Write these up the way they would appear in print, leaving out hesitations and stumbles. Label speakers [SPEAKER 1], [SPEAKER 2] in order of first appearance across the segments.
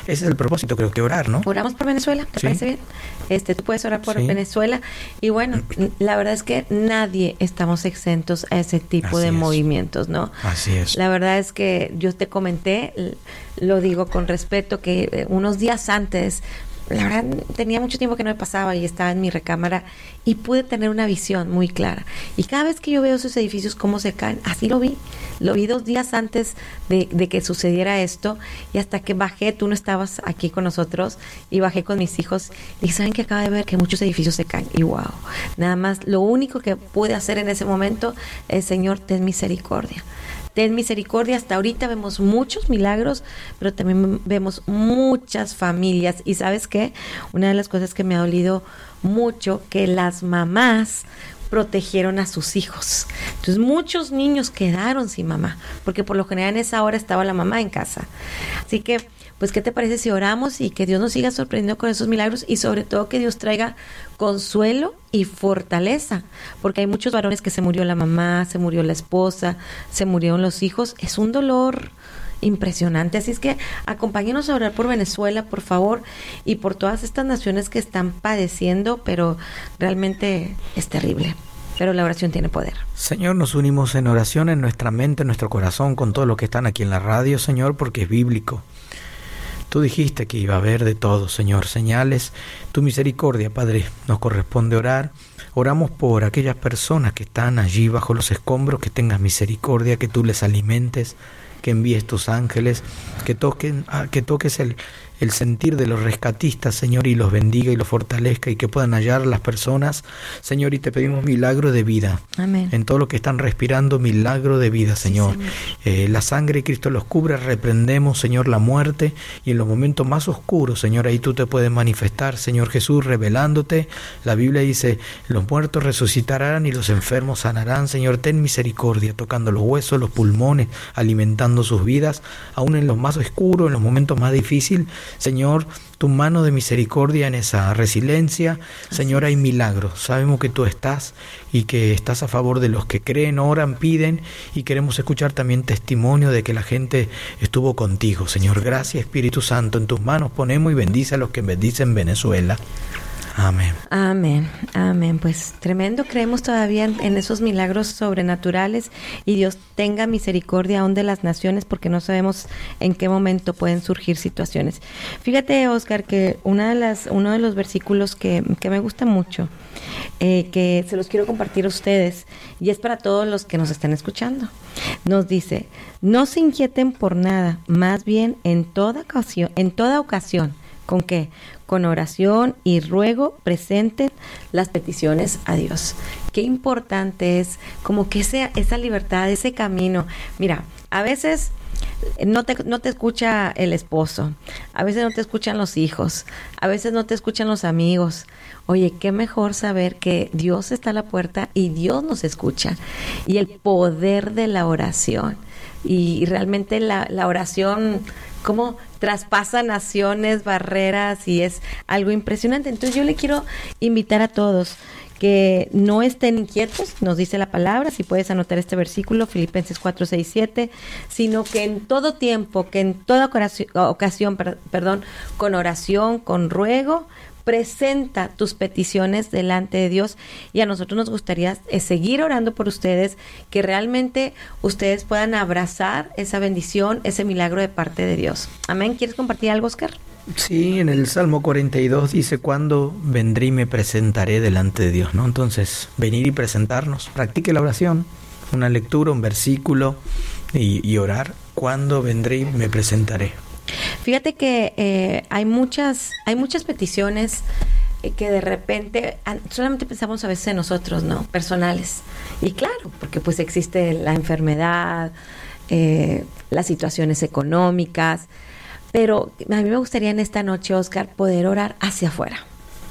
[SPEAKER 1] Ese es el propósito, creo que orar, ¿no?
[SPEAKER 2] Oramos por Venezuela, ¿te parece bien? Tú puedes orar por Venezuela. Y bueno, la verdad es que nadie estamos exentos a ese tipo de movimientos, ¿no?
[SPEAKER 1] Así es.
[SPEAKER 2] La verdad es que yo te comenté, lo digo con respeto, que unos días antes, la verdad tenía mucho tiempo que no me pasaba y estaba en mi recámara y pude tener una visión muy clara. Y cada vez que yo veo esos edificios cómo se caen, así lo vi 2 días antes de que sucediera esto, y hasta que bajé, tú no estabas aquí con nosotros, y bajé con mis hijos y dije, ¿saben que acabo de ver que muchos edificios se caen? Y wow, nada más, lo único que pude hacer en ese momento es, Señor, ten misericordia. Ten misericordia. Hasta ahorita vemos muchos milagros, pero también vemos muchas familias. Y ¿sabes qué? Una de las cosas que me ha dolido mucho, que las mamás protegieron a sus hijos. Entonces muchos niños quedaron sin mamá, porque por lo general en esa hora estaba la mamá en casa. Así que, pues, ¿qué te parece si oramos y que Dios nos siga sorprendiendo con esos milagros, y sobre todo que Dios traiga consuelo y fortaleza? Porque hay muchos varones que se murió la mamá, se murió la esposa, se murieron los hijos. Es un dolor impresionante. Así es que acompáñenos a orar por Venezuela, por favor, y por todas estas naciones que están padeciendo, pero realmente es terrible. Pero la oración tiene poder.
[SPEAKER 1] Señor, nos unimos en oración en nuestra mente, en nuestro corazón, con todos los que están aquí en la radio, Señor, porque es bíblico. Tú dijiste que iba a haber de todo, Señor, señales. Tu misericordia, Padre, nos corresponde orar. Oramos por aquellas personas que están allí bajo los escombros, que tengas misericordia, que tú les alimentes, que envíes tus ángeles, que toques el sentir de los rescatistas, Señor, y los bendiga y los fortalezca, y que puedan hallar las personas, Señor, y te pedimos milagro de vida.
[SPEAKER 2] Amén.
[SPEAKER 1] En todo lo que están respirando, milagro de vida, Señor. Sí, la sangre de Cristo los cubre, reprendemos, Señor, la muerte, y en los momentos más oscuros, Señor, ahí tú te puedes manifestar, Señor Jesús, revelándote. La Biblia dice, los muertos resucitarán y los enfermos sanarán. Señor, ten misericordia, tocando los huesos, los pulmones, alimentando sus vidas, aún en los más oscuros, en los momentos más difíciles. Señor, tu mano de misericordia en esa resiliencia. Señor, hay milagros. Sabemos que tú estás y que estás a favor de los que creen, oran, piden, y queremos escuchar también testimonio de que la gente estuvo contigo. Señor, gracias, Espíritu Santo. En tus manos ponemos y bendice a los que bendicen Venezuela. Amén.
[SPEAKER 2] Amén, amén. Pues tremendo, creemos todavía en esos milagros sobrenaturales, y Dios tenga misericordia aún de las naciones, porque no sabemos en qué momento pueden surgir situaciones. Fíjate, Oscar, que uno de los versículos que me gusta mucho, que se los quiero compartir a ustedes, y es para todos los que nos están escuchando. Nos dice, no se inquieten por nada, más bien en toda ocasión, ¿con qué? Con oración y ruego presenten las peticiones a Dios. Qué importante es como que esa libertad, ese camino. Mira, a veces no te escucha el esposo, a veces no te escuchan los hijos, a veces no te escuchan los amigos. Oye, qué mejor saber que Dios está a la puerta y Dios nos escucha. Y el poder de la oración. Y realmente la oración, cómo traspasa naciones, barreras, y es algo impresionante. Entonces yo le quiero invitar a todos que no estén inquietos, nos dice la palabra, si puedes anotar este versículo, Filipenses 4:6-7, sino que en todo tiempo, que en toda ocasión, con oración, con ruego, presenta tus peticiones delante de Dios. Y a nosotros nos gustaría seguir orando por ustedes, que realmente ustedes puedan abrazar esa bendición, ese milagro de parte de Dios. Amén. ¿Quieres compartir algo, Oscar?
[SPEAKER 1] Sí, en el Salmo 42 dice, ¿cuándo vendré y me presentaré delante de Dios? ¿No? Entonces, venir y presentarnos. Practique la oración, una lectura, un versículo, y orar. ¿Cuándo vendré y me presentaré?
[SPEAKER 2] Fíjate que hay muchas peticiones que de repente solamente pensamos a veces en nosotros, ¿no? Personales. Y claro, porque pues existe la enfermedad, las situaciones económicas, pero a mí me gustaría en esta noche, Oscar, poder orar hacia afuera.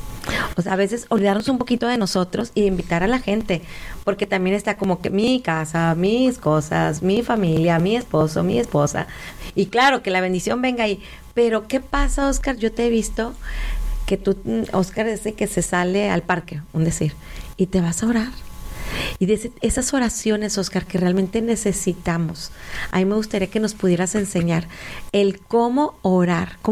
[SPEAKER 2] O sea, a veces olvidarnos un poquito de nosotros y invitar a la gente, porque también está como que mi casa, mis cosas, mi familia, mi esposo, mi esposa, y claro, que la bendición venga ahí. Pero ¿qué pasa, Oscar? Yo te he visto que tú, Oscar, desde que se sale al parque, un decir, y te vas a orar. Y de esas oraciones, Oscar, que realmente necesitamos, a mí me gustaría que nos pudieras enseñar el cómo orar, cómo